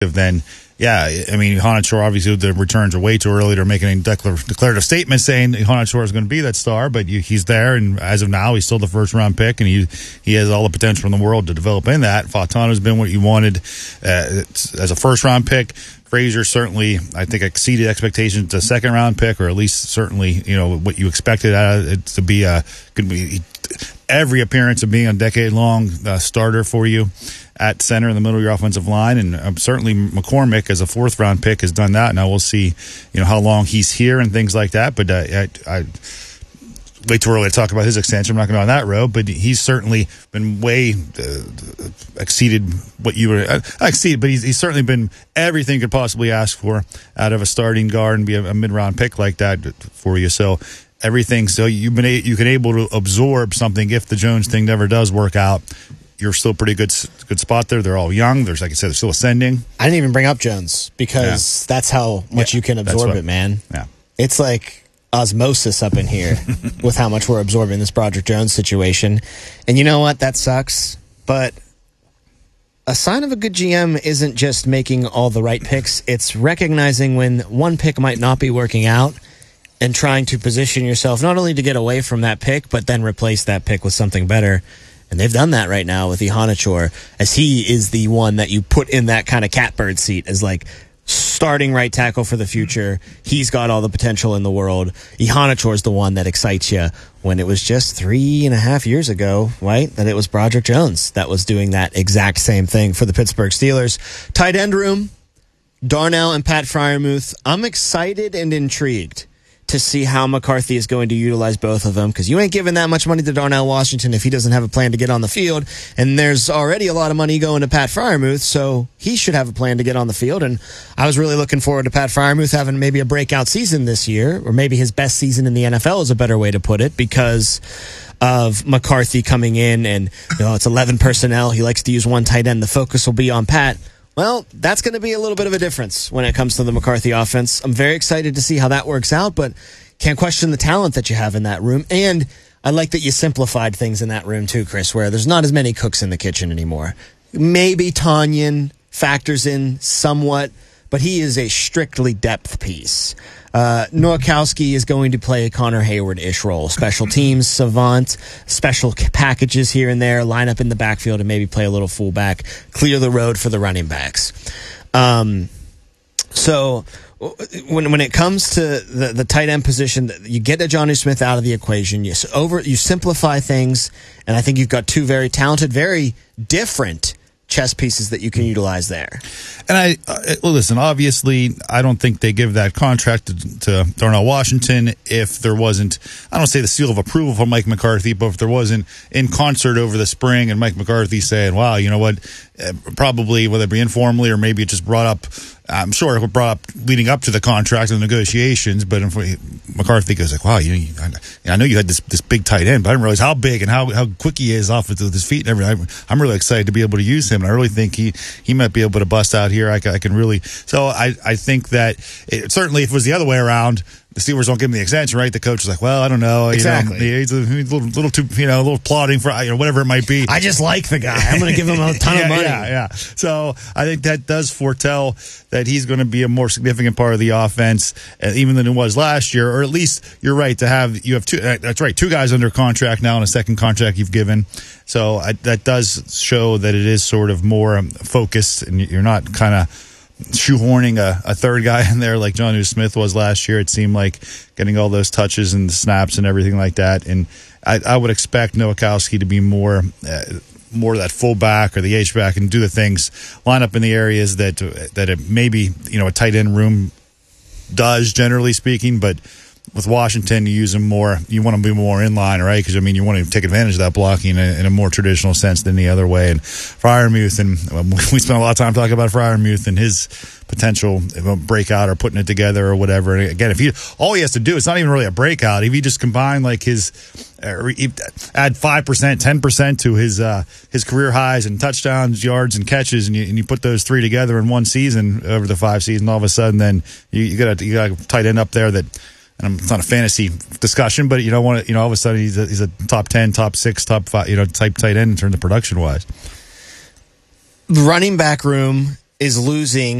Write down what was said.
then yeah, I mean, Hanachor, obviously the returns are way too early to make any declarative statement saying Hanachor is going to be that star, but he's there, and as of now, he's still the first-round pick, and he has all the potential in the world to develop in that. Fautano's been what you wanted as a first-round pick. Frazier certainly, I think, exceeded expectations to a second-round pick, or at least certainly, what you expected out of it to be could be every appearance of being a decade-long starter for you at center in the middle of your offensive line, and certainly McCormick as a fourth-round pick has done that. Now we'll see, how long he's here and things like that. But I way too early to talk about his extension. I'm not going to go on that road, but he's certainly been way exceeded what you were exceeded. But he's certainly been everything you could possibly ask for out of a starting guard and be a mid-round pick like that for you. So everything. So you can able to absorb something if the Jones thing never does work out. You're still pretty good spot there. They're all young. There's, like I said, they're still ascending. I didn't even bring up Jones because that's how much you can absorb it, man. Yeah. It's like osmosis up in here with how much we're absorbing this Broderick Jones situation. And you know what? That sucks. But a sign of a good GM isn't just making all the right picks. It's recognizing when one pick might not be working out and trying to position yourself not only to get away from that pick, but then replace that pick with something better. And they've done that right now with Hanachor, as he is the one that you put in that kind of catbird seat as like starting right tackle for the future. He's got all the potential in the world. Hanachor is the one that excites you when it was just 3.5 years ago, right, that it was Broderick Jones that was doing that exact same thing for the Pittsburgh Steelers. Tight end room, Darnell and Pat Freiermuth. I'm excited and intrigued to see how McCarthy is going to utilize both of them, because you ain't giving that much money to Darnell Washington if he doesn't have a plan to get on the field, and there's already a lot of money going to Pat Freiermuth, so he should have a plan to get on the field. And I was really looking forward to Pat Freiermuth having maybe a breakout season this year, or maybe his best season in the NFL is a better way to put it, because of McCarthy coming in and it's 11 personnel. He likes to use one tight end. The focus will be on Pat. Well, that's going to be a little bit of a difference when it comes to the McCarthy offense. I'm very excited to see how that works out, but can't question the talent that you have in that room. And I like that you simplified things in that room too, Chris, where there's not as many cooks in the kitchen anymore. Maybe Tonyan factors in somewhat, but he is a strictly depth piece. Nowakowski is going to play a Connor Hayward-ish role. Special teams, savant, special packages here and there, line up in the backfield and maybe play a little fullback, clear the road for the running backs. So when it comes to the tight end position, you get a Jonnu Smith out of the equation. You simplify things, and I think you've got two very talented, very different chess pieces that you can utilize there. And listen, obviously, I don't think they give that contract to Darnell Washington if there wasn't, I don't say the seal of approval from Mike McCarthy, but if there wasn't in concert over the spring and Mike McCarthy saying, wow, you know what, probably, whether it be informally or maybe it just brought up, I'm sure it brought up leading up to the contract and the negotiations, but McCarthy goes like, wow, I know you had this big tight end, but I didn't realize how big and how quick he is off with his feet and everything. I'm really excited to be able to use him, and I really think he might be able to bust out here. I can really, so I think that certainly if it was the other way around, the Steelers don't give him the extension, right? The coach is like, well, I don't know. Exactly. He's a little too, a little plodding for, whatever it might be. I just like the guy. I'm going to give him a ton of money. Yeah. So I think that does foretell that he's going to be a more significant part of the offense, even than it was last year. Or at least you're right you have two. That's right, two guys under contract now, and a second contract you've given. So that does show that it is sort of more focused, and you're not kind of shoehorning a third guy in there like Jonnu Smith was last year. It seemed like getting all those touches and the snaps and everything like that. And I would expect Nowakowski to be more that fullback or the H-back and do the things, line up in the areas that it maybe a tight end room does, generally speaking, but with Washington, you use him more. You want to be more in line, right? Because you want to take advantage of that blocking in a more traditional sense than the other way. And Freiermuth, and we spent a lot of time talking about Freiermuth and his potential breakout or putting it together or whatever. And again, all he has to do, it's not even really a breakout. If he just combine like his add 5%, 10% to his career highs and touchdowns, yards, and catches, and you put those three together in one season over the 5 seasons, all of a sudden, then you got a tight end up there that. And it's not a fantasy discussion, but you don't want to, all of a sudden he's a top 10, top 6, top 5, type tight end in terms of production wise. The running back room is losing